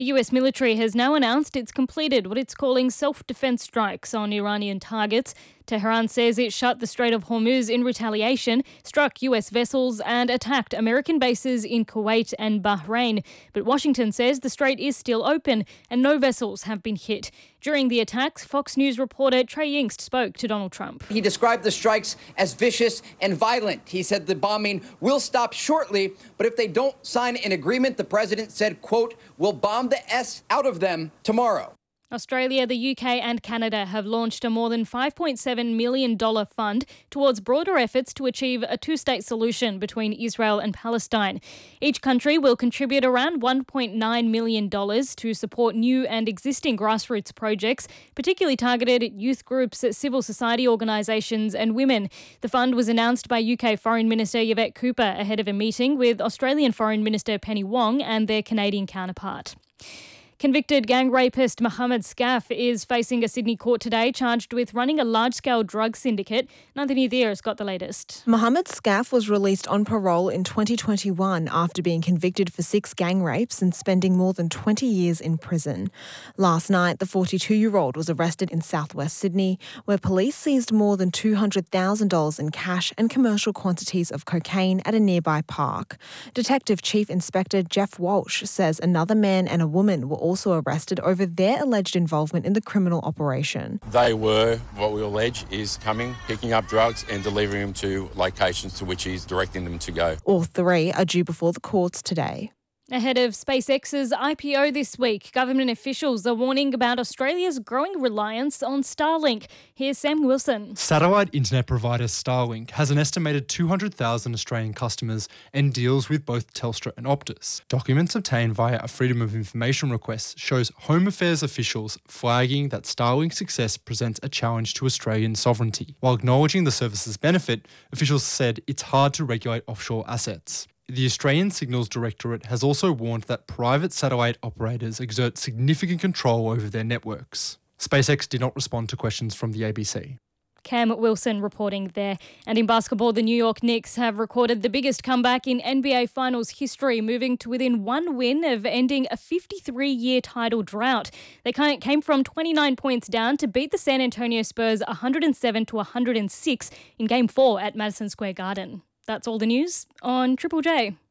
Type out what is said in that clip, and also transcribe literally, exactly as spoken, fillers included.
The U S military has now announced it's completed what it's calling self-defense strikes on Iranian targets. Tehran says it shut the Strait of Hormuz in retaliation, struck U S vessels and attacked American bases in Kuwait and Bahrain. But Washington says the strait is still open and no vessels have been hit. During the attacks, Fox News reporter Trey Yingst spoke to Donald Trump. He described the strikes as vicious and violent. He said the bombing will stop shortly, but if they don't sign an agreement, the president said, quote, we'll bomb the S out of them tomorrow. Australia, the U K and Canada have launched a more than five point seven million dollars fund towards broader efforts to achieve a two-state solution between Israel and Palestine. Each country will contribute around one point nine million dollars to support new and existing grassroots projects, particularly targeted at youth groups, civil society organisations and women. The fund was announced by U K Foreign Minister Yvette Cooper ahead of a meeting with Australian Foreign Minister Penny Wong and their Canadian counterpart. Convicted gang rapist Mohammed Skaff is facing a Sydney court today, charged with running a large-scale drug syndicate. Nandini Deer has got the latest. Mohammed Skaff was released on parole in twenty twenty-one after being convicted for six gang rapes and spending more than twenty years in prison. Last night, the forty-two-year-old was arrested in southwest Sydney, where police seized more than two hundred thousand dollars in cash and commercial quantities of cocaine at a nearby park. Detective Chief Inspector Jeff Walsh says another man and a woman were also also arrested over their alleged involvement in the criminal operation. They were, what we allege, is coming, picking up drugs and delivering them to locations to which he's directing them to go. All three are due before the courts today. Ahead of SpaceX's I P O this week, government officials are warning about Australia's growing reliance on Starlink. Here's Sam Wilson. Satellite internet provider Starlink has an estimated two hundred thousand Australian customers and deals with both Telstra and Optus. Documents obtained via a Freedom of Information request shows Home Affairs officials flagging that Starlink's success presents a challenge to Australian sovereignty. While acknowledging the service's benefit, officials said it's hard to regulate offshore assets. The Australian Signals Directorate has also warned that private satellite operators exert significant control over their networks. SpaceX did not respond to questions from the A B C. Cam Wilson reporting there. And in basketball, the New York Knicks have recorded the biggest comeback in N B A Finals history, moving to within one win of ending a fifty-three-year title drought. They came from twenty-nine points down to beat the San Antonio Spurs one hundred seven to one hundred six in Game four at Madison Square Garden. That's all the news on Triple J.